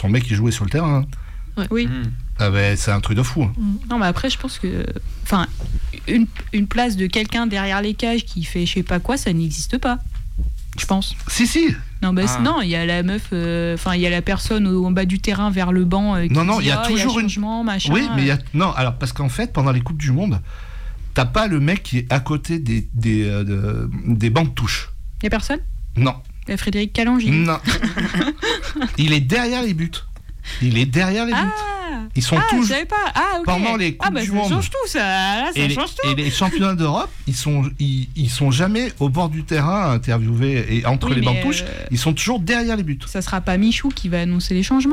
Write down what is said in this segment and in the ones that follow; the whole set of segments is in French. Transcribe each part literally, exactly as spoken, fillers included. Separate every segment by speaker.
Speaker 1: son mec qui jouait sur le terrain.
Speaker 2: Ouais. Oui. Mmh.
Speaker 1: Ah ben, c'est un truc de fou.
Speaker 2: Mmh. Non, mais après, je pense que... Enfin, une, une place de quelqu'un derrière les cages qui fait je sais pas quoi, ça n'existe pas. Je pense.
Speaker 1: Si, si.
Speaker 2: Non, bah, ah. non, il y a la meuf... Enfin, euh, il y a la personne au, en bas du terrain vers le banc euh, qui
Speaker 1: non, non,
Speaker 2: dit,
Speaker 1: il y a
Speaker 2: oh,
Speaker 1: toujours
Speaker 2: y a
Speaker 1: une...
Speaker 2: changement, machin.
Speaker 1: Oui, mais il y a... Non, alors, parce qu'en fait, pendant les Coupes du Monde, t'as pas le mec qui est à côté des, des, euh, de, des bancs de touche.
Speaker 2: Il y a personne ?
Speaker 1: Non.
Speaker 2: Il y a Frédéric Calangi.
Speaker 1: Non. Il est derrière les buts. Il est derrière les buts.
Speaker 2: Ah,
Speaker 1: Ils sont
Speaker 2: ah,
Speaker 1: tous
Speaker 2: je savais pas. Ah, ok.
Speaker 1: pendant les Coupes
Speaker 2: ah, bah,
Speaker 1: du
Speaker 2: ça
Speaker 1: Monde.
Speaker 2: Ça change tout, ça. Là, ça
Speaker 1: et,
Speaker 2: change
Speaker 1: les,
Speaker 2: tout.
Speaker 1: et les championnats d'Europe, ils sont, ils, ils sont jamais au bord du terrain interviewés et entre
Speaker 2: oui,
Speaker 1: les bancs de touche,
Speaker 2: euh,
Speaker 1: ils sont toujours derrière les buts.
Speaker 2: Ça sera pas Michou qui va annoncer les changements ?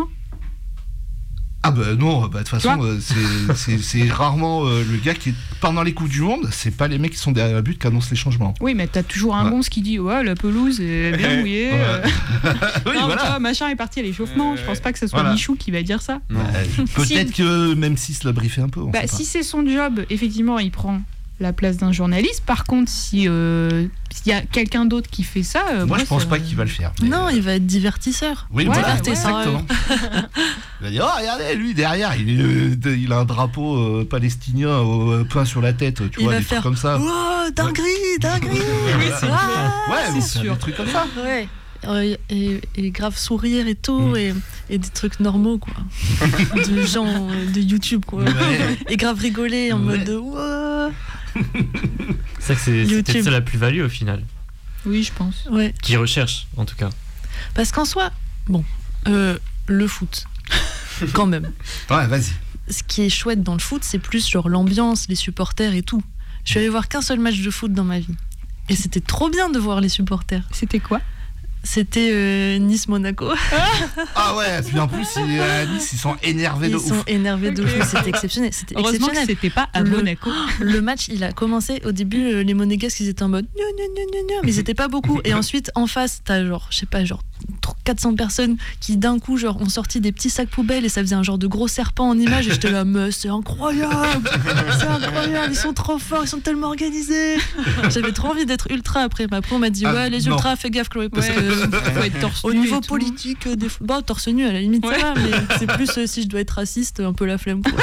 Speaker 1: Ah bah non, bah de toute façon, euh, c'est, c'est, c'est rarement euh, le gars qui est pendant les Coupes du Monde, c'est pas les mecs qui sont derrière le but qui annoncent les changements.
Speaker 2: Oui, mais t'as toujours un
Speaker 1: ouais.
Speaker 2: gonze qui dit ouais, la pelouse est bien mouillée.
Speaker 1: Ouais.
Speaker 2: Euh...
Speaker 1: oui,
Speaker 2: non,
Speaker 1: voilà.
Speaker 2: toi, machin est parti à l'échauffement. Euh, Je pense pas que ce soit
Speaker 1: voilà.
Speaker 2: Michou qui va dire ça.
Speaker 1: Bah, peut-être si... que même si se l'a briefé un peu. On
Speaker 2: bah,
Speaker 1: sait pas.
Speaker 2: Si c'est son job, effectivement, il prend la place d'un journaliste. Par contre, si euh, s'il y a quelqu'un d'autre qui fait ça, euh,
Speaker 1: moi,
Speaker 2: moi
Speaker 1: je pense
Speaker 2: ça...
Speaker 1: pas qu'il va le faire.
Speaker 3: Mais... Non, il va être divertisseur.
Speaker 1: Oui,
Speaker 2: ouais,
Speaker 1: voilà,
Speaker 2: ouais,
Speaker 1: exactement. Il va dire oh regardez lui derrière, il, euh, il a un drapeau euh, palestinien au euh, point sur la tête, tu
Speaker 3: il
Speaker 1: vois
Speaker 3: va
Speaker 1: des
Speaker 3: faire,
Speaker 1: trucs comme ça.
Speaker 3: Oh dinguerie, dinguerie.
Speaker 2: Oui, c'est
Speaker 3: ah,
Speaker 1: ouais,
Speaker 3: c'est
Speaker 1: sûr. Des trucs comme ça.
Speaker 3: Ouais. Euh, et, et grave sourire et tout mmh. et, et des trucs normaux quoi de gens de YouTube quoi ouais. Et grave rigoler en ouais. mode wow.
Speaker 4: C'est ça que c'est, c'est peut-être ça la plus-value au final.
Speaker 2: Oui, je pense.
Speaker 3: Ouais.
Speaker 4: Qui recherche en tout cas.
Speaker 3: Parce qu'en soi, bon, euh, le foot, quand même.
Speaker 1: Ouais, vas-y.
Speaker 3: Ce qui est chouette dans le foot, c'est plus genre l'ambiance, les supporters et tout. Je suis allée voir qu'un seul match de foot dans ma vie. Et c'était trop bien de voir les supporters.
Speaker 2: C'était quoi ?
Speaker 3: C'était euh, Nice-Monaco.
Speaker 1: Ah ouais, puis en plus, ils, à Nice, ils sont énervés
Speaker 3: ils
Speaker 1: de ouf.
Speaker 3: Ils sont énervés de
Speaker 2: okay.
Speaker 3: ouf, c'était exceptionnel. C'était
Speaker 2: Heureusement
Speaker 3: exceptionnel.
Speaker 2: que c'était pas à
Speaker 3: le,
Speaker 2: Monaco.
Speaker 3: Le match, il a commencé, au début, les Monégasques, ils étaient en mode non, non, non, non, non, mais ils étaient pas beaucoup. Et ensuite, en face, t'as genre, je sais pas, genre quatre cents personnes qui d'un coup, genre, ont sorti des petits sacs poubelles et ça faisait un genre de gros serpent en image. Et j'étais là, mais c'est incroyable, c'est incroyable, ils sont trop forts, ils sont tellement organisés. J'avais trop envie d'être ultra après. Mais après, on m'a dit, ouais, ah, les non. ultras, fais gaffe, Chloé, parce
Speaker 2: ouais,
Speaker 3: que
Speaker 2: faut être torse
Speaker 3: au niveau politique, des... bah, torse nu à la limite, ouais. Ça va, mais c'est plus euh, si je dois être raciste, un peu la flemme. Quoi.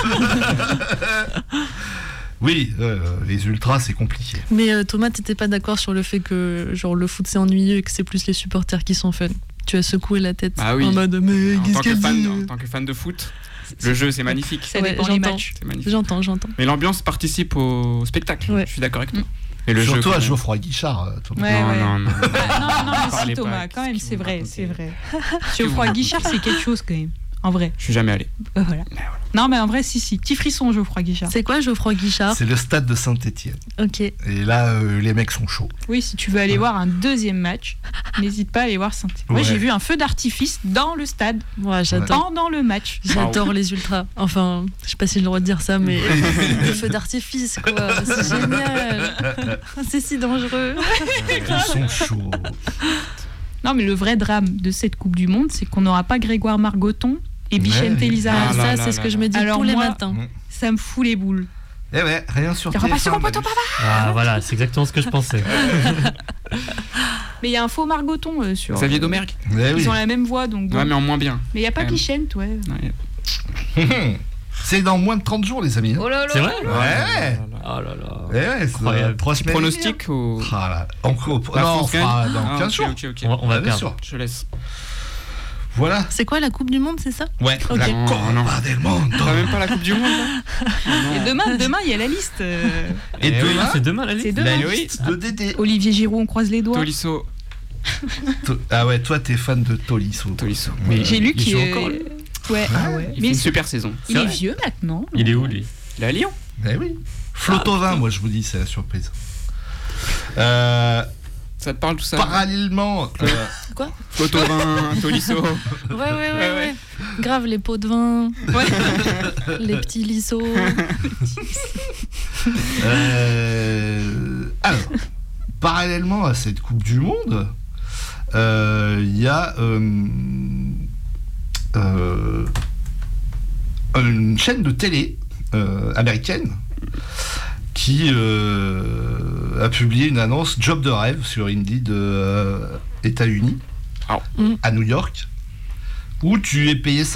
Speaker 1: Oui, euh, les ultras, c'est compliqué.
Speaker 3: Mais euh, Thomas, t'étais pas d'accord sur le fait que genre, le foot c'est ennuyeux et que c'est plus les supporters qui sont fun. Tu as secoué la tête
Speaker 5: ah oui.
Speaker 3: en mode mais
Speaker 5: en,
Speaker 3: qu'est-ce
Speaker 5: tant que fan,
Speaker 3: dit
Speaker 5: en tant que fan de foot, le jeu c'est magnifique.
Speaker 2: Ça dépend ouais, des matchs.
Speaker 5: C'est magnifique.
Speaker 3: J'entends, j'entends.
Speaker 5: Mais l'ambiance participe au spectacle. Ouais. Je suis d'accord avec toi.
Speaker 1: Et le surtout jeu, à Geoffroy Guichard.
Speaker 2: Ouais,
Speaker 5: non,
Speaker 2: ouais.
Speaker 5: non, non, non.
Speaker 2: Ah, non, non, mais si Thomas, quand même, c'est vrai, c'est vrai. Geoffroy Guichard, c'est quelque chose quand même. En vrai.
Speaker 5: Je suis jamais allé.
Speaker 2: Euh, voilà. Mais voilà. Non, mais en vrai, si, si. Petit frisson, Geoffroy Guichard.
Speaker 3: C'est quoi, Geoffroy Guichard ?
Speaker 1: C'est le stade de Saint-Étienne.
Speaker 3: Ok.
Speaker 1: Et là, euh, les mecs sont chauds.
Speaker 2: Oui, si tu veux aller ouais. voir un deuxième match, n'hésite pas à aller voir Saint-Étienne. Ouais. Moi, j'ai vu un feu d'artifice dans le stade.
Speaker 3: Ouais, j'adore.
Speaker 2: Pendant le match.
Speaker 3: J'adore wow. les ultras. Enfin, je sais pas si j'ai le droit de dire ça, mais le feu d'artifice, quoi. C'est génial. C'est si dangereux.
Speaker 1: Ils sont chauds.
Speaker 2: Non, mais le vrai drame de cette Coupe du Monde, c'est qu'on n'aura pas Grégoire Margoton et Bichente Elizalde.
Speaker 3: Ah, ça, là, c'est là, ce que là, je me dis
Speaker 2: alors
Speaker 3: tous les
Speaker 2: moi,
Speaker 3: matins.
Speaker 2: Ça me fout les boules.
Speaker 1: Eh ouais, rien sur
Speaker 2: T F un. Il n'y aura pas sur poteau, papa.
Speaker 4: Ah voilà, c'est exactement ce que je pensais.
Speaker 2: Mais il y a un faux Margoton euh, sur.
Speaker 5: Xavier Domergue.
Speaker 2: Ils oui. ont la même voix, donc.
Speaker 5: Bon. Ouais, mais en moins bien.
Speaker 2: Mais il n'y a pas Bichente, ouais. ouais.
Speaker 1: C'est dans moins de trente jours, les amis.
Speaker 2: Oh là là.
Speaker 4: C'est vrai ?
Speaker 1: Ouais.
Speaker 4: Oh là là.
Speaker 1: Ouais, ouais, incroyable. Trois semaines.
Speaker 5: Pronostic ou.
Speaker 1: Ah là. Encore. Non, on fera dans quinze jours.
Speaker 5: Ok, ok,
Speaker 4: on va, on va perdre.
Speaker 1: Sûr.
Speaker 5: Je laisse.
Speaker 1: Voilà.
Speaker 3: C'est quoi la Coupe du Monde, c'est ça ?
Speaker 1: Ouais,
Speaker 3: okay.
Speaker 1: la Copa del Mundo.
Speaker 5: T'as même pas la Coupe du Monde là ?
Speaker 2: Et demain, demain, il y a la liste. Euh...
Speaker 1: Et, Et demain,
Speaker 4: oui, c'est demain la liste.
Speaker 2: C'est demain.
Speaker 1: La liste de Dédé.
Speaker 2: Olivier Giroud, on croise les doigts.
Speaker 5: Tolisso.
Speaker 1: Ah ouais, toi, t'es fan de Tolisso.
Speaker 5: Tolisso.
Speaker 2: Mais j'ai lu qu'il
Speaker 4: est encore.
Speaker 2: Ouais, ah ouais.
Speaker 5: Il fait une super saison.
Speaker 2: Il est vieux maintenant.
Speaker 4: Il est où lui ?
Speaker 5: Il est à Lyon.
Speaker 1: Eh oui. Flotovin, moi je vous dis, c'est la surprise. Euh.
Speaker 5: Ça te parle tout ça ?
Speaker 1: Parallèlement.
Speaker 3: Euh... Quoi ?
Speaker 5: Flotovin, Tolisso.
Speaker 3: Ouais, ouais, ouais, ouais, ouais, ouais. Grave, les pots de vin. Ouais. Les petits lissos.
Speaker 1: euh... Alors, parallèlement à cette Coupe du Monde, il euh, y a euh, euh, une chaîne de télé euh, américaine qui euh, a publié une annonce job de rêve sur Indeed euh, États-Unis,
Speaker 5: oh.
Speaker 1: à New York, où tu es payé